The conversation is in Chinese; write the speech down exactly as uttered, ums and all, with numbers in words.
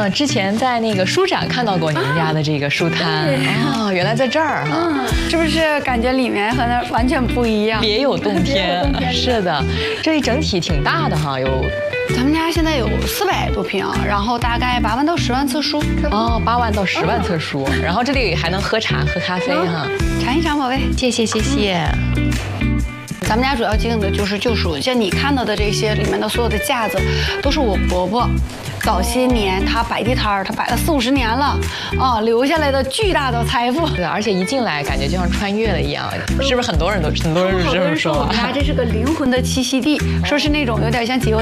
嗯，之前在那个书展看到过你们家的这个书摊哦，原来在这儿哈， 嗯，是不是感觉里面和那完全不一样？ 别有洞天，是的，这里整体挺大的哈，有。 咱们家现在有四百多平，然后大概八万到十万册书。 哦，八万到十万册书，嗯、然后这里还能喝茶、喝咖啡哈。 尝一尝，宝贝。 谢谢谢谢。 咱们家主要经营的就是旧书，像你看到的这些里面的所有的架子，都是我婆婆早些年她摆地摊儿，她摆了四五十年了，啊，留下来的巨大的财富。 对，而且一进来感觉就像穿越了一样，是不是很多人都很多人都这么说？ 我们家这是个灵魂的栖息地，说是那种有点像解忧